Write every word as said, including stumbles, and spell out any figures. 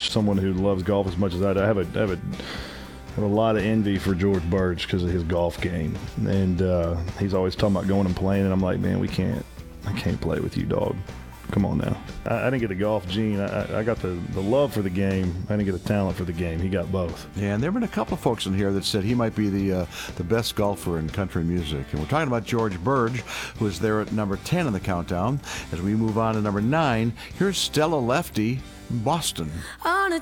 someone who loves golf as much as I do. I have a, I have a, I have a lot of envy for George Birch because of his golf game. And uh, he's always talking about going and playing, and I'm like, man, we can't. I can't play with you, dog. Come on now. I, I didn't get the golf gene. I, I got the, the love for the game. I didn't get the talent for the game. He got both. Yeah, and there have been a couple of folks in here that said he might be the uh, the best golfer in country music. And we're talking about George Birch, who is there at number ten in the countdown. As we move on to number nine, here's Stella Lefty, Boston. On a